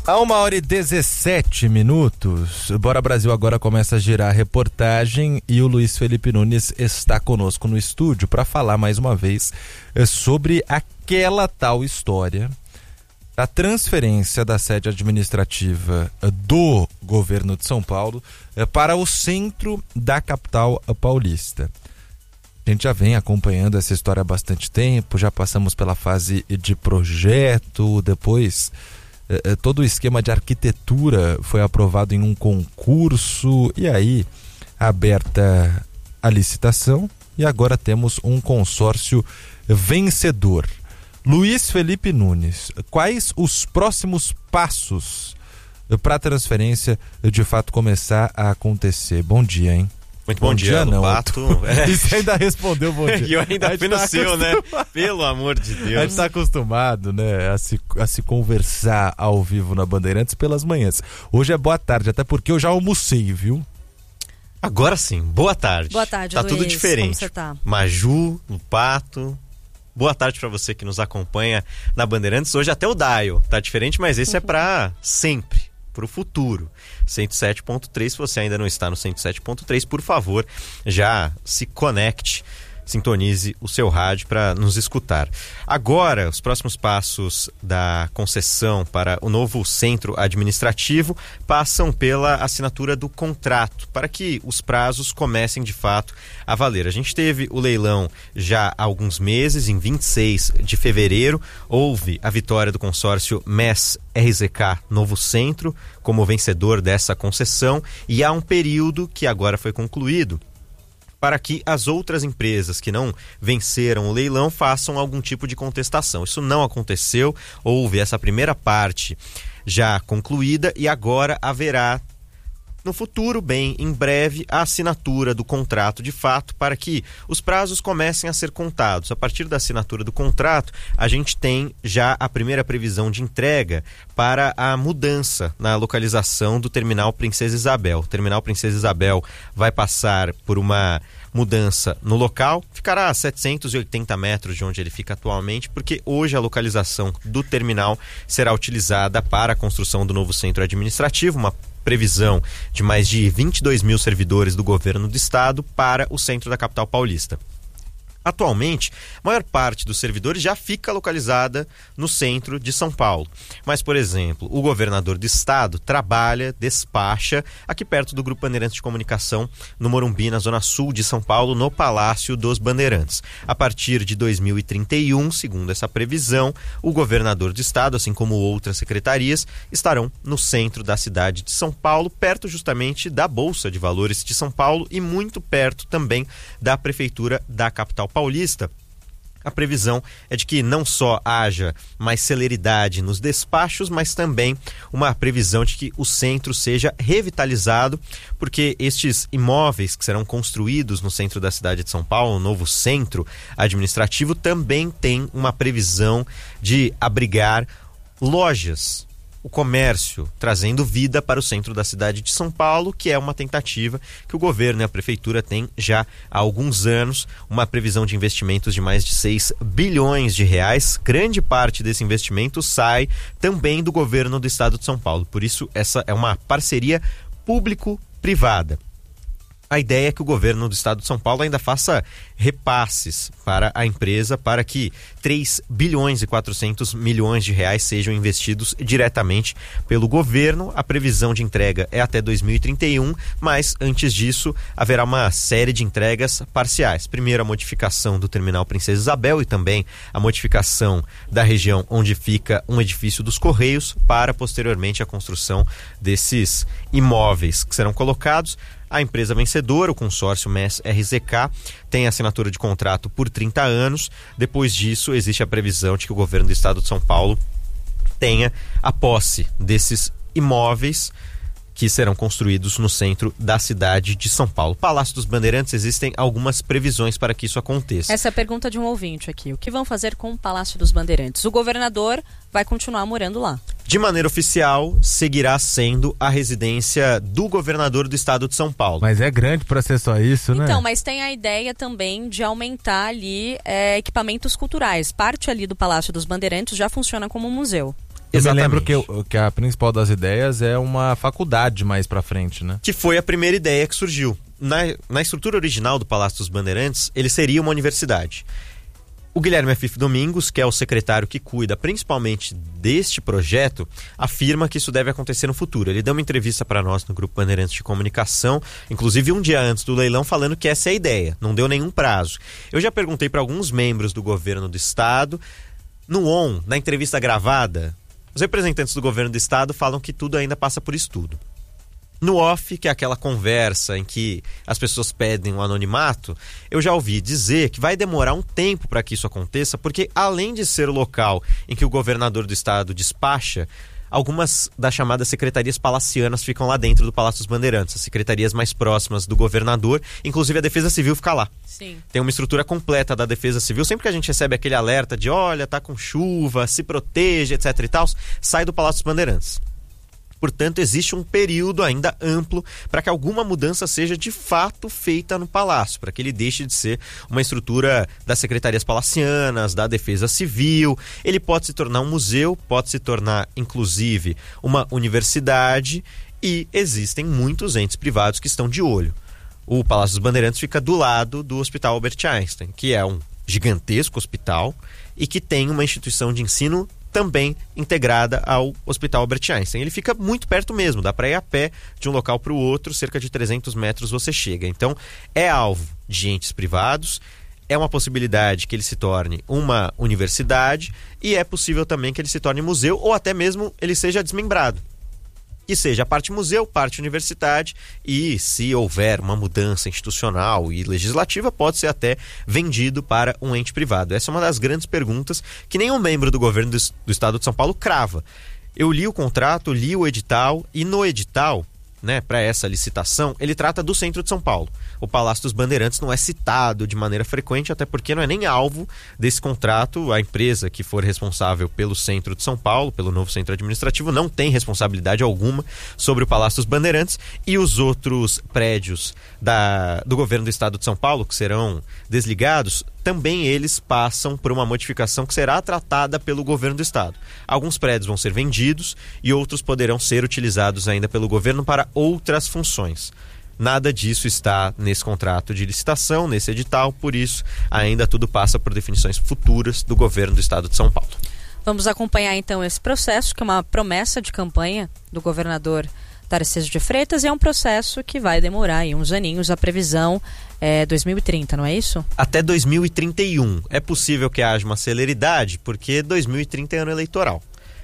A 1h17. Bora Brasil agora começa a girar a reportagem e o Luiz Felipe Nunes está conosco no estúdio para falar mais uma vez sobre aquela tal história da transferência da sede administrativa do governo de São Paulo para o centro da capital paulista. A gente já vem acompanhando essa história há bastante tempo, já passamos pela fase de projeto, depois todo o esquema de arquitetura foi aprovado em um concurso e aí aberta a licitação e agora temos um consórcio vencedor. Luiz Felipe Nunes, quais os próximos passos para a transferência de fato começar a acontecer? Bom dia, hein? Muito bom dia, não, Pato. E você ainda respondeu bom dia. E eu ainda fui no seu, né? Pelo amor de Deus. A gente tá acostumado, né, a se conversar ao vivo na Bandeirantes pelas manhãs. Hoje é boa tarde, até porque eu já almocei, viu? Agora sim, boa tarde. Boa tarde, tá Luiz. Tudo diferente. Como você tá? Maju, no Pato. Boa tarde para você que nos acompanha na Bandeirantes. Hoje até o dial tá diferente, mas esse é para sempre. Para o futuro, 107.3, se você ainda não está no 107.3, por favor, já se conecte, sintonize o seu rádio para nos escutar. Agora, os próximos passos da concessão para o novo centro administrativo passam pela assinatura do contrato, para que os prazos comecem de fato a valer. A gente teve o leilão já há alguns meses, em 26 de fevereiro, houve a vitória do consórcio MES RZK Novo Centro como vencedor dessa concessão e há um período que agora foi concluído para que as outras empresas que não venceram o leilão façam algum tipo de contestação. Isso não aconteceu, houve essa primeira parte já concluída e agora haverá no futuro, bem em breve, a assinatura do contrato de fato para que os prazos comecem a ser contados. A partir da assinatura do contrato, a gente tem já a primeira previsão de entrega para a mudança na localização do Terminal Princesa Isabel. O Terminal Princesa Isabel vai passar por uma mudança no local, ficará a 780 metros de onde ele fica atualmente, porque hoje a localização do terminal será utilizada para a construção do novo centro administrativo, uma previsão de mais de 22 mil servidores do governo do estado para o centro da capital paulista. Atualmente, a maior parte dos servidores já fica localizada no centro de São Paulo. Mas, por exemplo, o governador do estado trabalha, despacha aqui perto do Grupo Bandeirantes de Comunicação, no Morumbi, na zona sul de São Paulo, no Palácio dos Bandeirantes. A partir de 2031, segundo essa previsão, o governador do estado, assim como outras secretarias, estarão no centro da cidade de São Paulo, perto justamente da Bolsa de Valores de São Paulo e muito perto também da Prefeitura da capital paulista. A previsão é de que não só haja mais celeridade nos despachos, mas também uma previsão de que o centro seja revitalizado, porque estes imóveis que serão construídos no centro da cidade de São Paulo, o novo centro administrativo, também tem uma previsão de abrigar lojas, o comércio, trazendo vida para o centro da cidade de São Paulo, que é uma tentativa que o governo e a prefeitura têm já há alguns anos, uma previsão de investimentos de mais de 6 bilhões de reais. Grande parte desse investimento sai também do governo do estado de São Paulo, por isso essa é uma parceria público-privada. A ideia é que o governo do estado de São Paulo ainda faça repasses para a empresa para que 3 bilhões e 400 milhões de reais sejam investidos diretamente pelo governo. A previsão de entrega é até 2031, mas antes disso haverá uma série de entregas parciais. Primeiro, a modificação do Terminal Princesa Isabel e também a modificação da região onde fica um edifício dos Correios para posteriormente a construção desses imóveis que serão colocados. A empresa vencedora, o consórcio MES RZK, tem assinatura de contrato por 30 anos. Depois disso, existe a previsão de que o governo do estado de São Paulo tenha a posse desses imóveis que serão construídos no centro da cidade de São Paulo. Palácio dos Bandeirantes, existem algumas previsões para que isso aconteça. Essa é a pergunta de um ouvinte aqui. O que vão fazer com o Palácio dos Bandeirantes? O governador vai continuar morando lá. De maneira oficial, seguirá sendo a residência do governador do estado de São Paulo. Mas é grande para ser só isso, né? Então, mas tem a ideia também de aumentar ali equipamentos culturais. Parte ali do Palácio dos Bandeirantes já funciona como um museu. Eu me Exatamente. lembro que a principal das ideias é uma faculdade mais pra frente, né? Que foi a primeira ideia que surgiu. Na estrutura original do Palácio dos Bandeirantes, ele seria uma universidade. O Guilherme Afif Domingos, que é o secretário que cuida principalmente deste projeto, afirma que isso deve acontecer no futuro. Ele deu uma entrevista para nós no Grupo Bandeirantes de Comunicação, inclusive um dia antes do leilão, falando que essa é a ideia, não deu nenhum prazo. Eu já perguntei para alguns membros do governo do estado, na entrevista gravada, os representantes do governo do estado falam que tudo ainda passa por estudo. No off, que é aquela conversa em que as pessoas pedem um anonimato, eu já ouvi dizer que vai demorar um tempo para que isso aconteça, porque além de ser o local em que o governador do estado despacha, algumas das chamadas secretarias palacianas ficam lá dentro do Palácio dos Bandeirantes, as secretarias mais próximas do governador, inclusive a Defesa Civil fica lá. Sim. Tem uma estrutura completa da Defesa Civil, sempre que a gente recebe aquele alerta de olha, tá com chuva, se proteja, etc e tal, sai do Palácio dos Bandeirantes. Portanto, existe um período ainda amplo para que alguma mudança seja de fato feita no Palácio, para que ele deixe de ser uma estrutura das secretarias palacianas, da Defesa Civil. Ele pode se tornar um museu, pode se tornar, inclusive, uma universidade, e existem muitos entes privados que estão de olho. O Palácio dos Bandeirantes fica do lado do Hospital Albert Einstein, que é um gigantesco hospital e que tem uma instituição de ensino também integrada ao Hospital Albert Einstein. Ele fica muito perto mesmo, dá para ir a pé de um local para o outro, cerca de 300 metros você chega. Então, é alvo de entes privados, é uma possibilidade que ele se torne uma universidade e é possível também que ele se torne museu ou até mesmo ele seja desmembrado. Que seja parte museu, parte universidade, e se houver uma mudança institucional e legislativa, pode ser até vendido para um ente privado. Essa é uma das grandes perguntas que nenhum membro do governo do estado de São Paulo crava. Eu li o contrato, li o edital, e no edital, né, para essa licitação, ele trata do centro de São Paulo. O Palácio dos Bandeirantes não é citado de maneira frequente, até porque não é nem alvo desse contrato. A empresa que for responsável pelo centro de São Paulo, pelo novo centro administrativo, não tem responsabilidade alguma sobre o Palácio dos Bandeirantes, e os outros prédios do governo do estado de São Paulo, que serão desligados, também eles passam por uma modificação que será tratada pelo governo do estado. Alguns prédios vão ser vendidos e outros poderão ser utilizados ainda pelo governo para outras funções. Nada disso está nesse contrato de licitação, nesse edital, por isso ainda tudo passa por definições futuras do governo do estado de São Paulo. Vamos acompanhar então esse processo, que é uma promessa de campanha do governador Tarcísio de Freitas, e é um processo que vai demorar aí uns aninhos. A previsão é 2030, não é isso? Até 2031. É possível que haja uma celeridade, porque 2030 é ano eleitoral.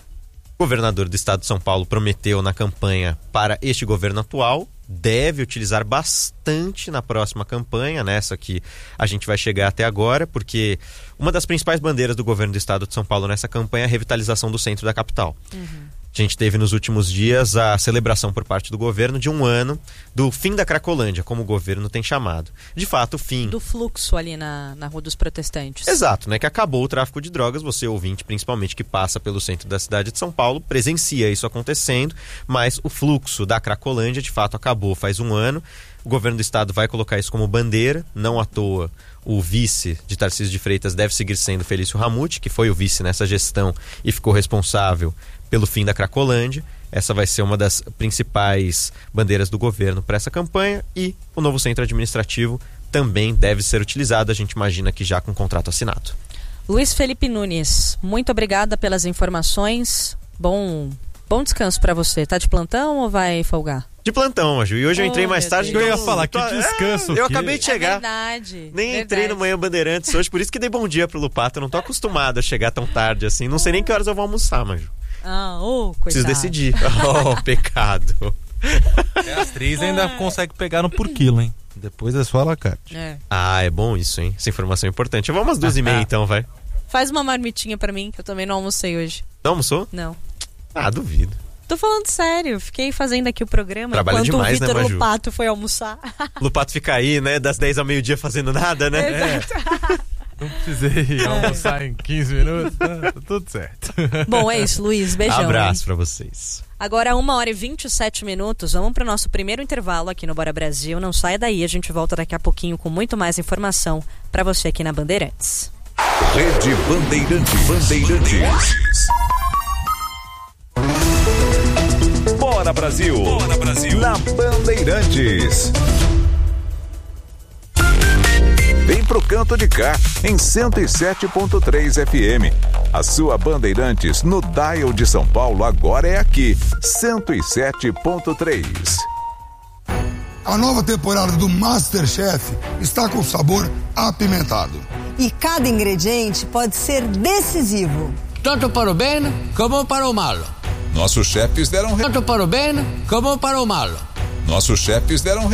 O governador do estado de São Paulo prometeu na campanha para este governo atual, deve utilizar bastante na próxima campanha, nessa que a gente vai chegar até agora, porque uma das principais bandeiras do governo do estado de São Paulo nessa campanha é a revitalização do centro da capital. A gente teve nos últimos dias a celebração por parte do governo de um ano do fim da Cracolândia, como o governo tem chamado. De fato, o fim do fluxo ali na Rua dos Protestantes. Exato, né? Que acabou o tráfico de drogas. Você, ouvinte, principalmente que passa pelo centro da cidade de São Paulo, presencia isso acontecendo, mas o fluxo da Cracolândia de fato acabou faz um ano. O governo do estado vai colocar isso como bandeira, não à toa. O vice de Tarcísio de Freitas deve seguir sendo Felício Ramute, que foi o vice nessa gestão e ficou responsável pelo fim da Cracolândia. Essa vai ser uma das principais bandeiras do governo para essa campanha, e o novo centro administrativo também deve ser utilizado, a gente imagina que já com contrato assinado. Luiz Felipe Nunes, muito obrigada pelas informações. Bom descanso para você. Tá de plantão ou vai folgar? De plantão, Maju. E hoje eu entrei mais tarde. Eu ia falar, que descanso. Eu acabei de chegar. É verdade. Nem entrei no Manhã Bandeirantes hoje, por isso que dei bom dia pro Lupato. Eu não tô acostumado a chegar tão tarde assim. Não sei nem que horas eu vou almoçar, Maju. Coitado. Preciso decidir. Pecado. As 3 ainda consegue pegar no por quilo, hein? Depois é só a la carte. É bom isso, hein? Essa informação é importante. Eu vou umas 2h30 então, vai. Faz uma marmitinha pra mim, que eu também não almocei hoje. Não almoçou? Não. Duvido. Tô falando sério, fiquei fazendo aqui o programa Trabalha enquanto demais, o Vitor né, Maju? Lupato foi almoçar. Lupato fica aí, né? Das 10 ao meio-dia fazendo nada, né? Exato. Não precisei almoçar em 15 minutos, tá tudo certo. Bom, é isso, Luiz, beijão. Abraço pra vocês. Agora 1h27, vamos pro nosso primeiro intervalo aqui no Bora Brasil. Não saia daí, a gente volta daqui a pouquinho com muito mais informação pra você aqui na Bandeirantes. Rede Bandeirantes. Bora Brasil. Bora Brasil. Na Bandeirantes. Vem pro canto de cá, em 107.3 FM. A sua Bandeirantes no dial de São Paulo agora é aqui, 107.3. A nova temporada do MasterChef está com sabor apimentado. E cada ingrediente pode ser decisivo. Tanto para o bem como para o mal. Nossos chefes deram... Tanto para o bem como para o mal. Nossos chefes deram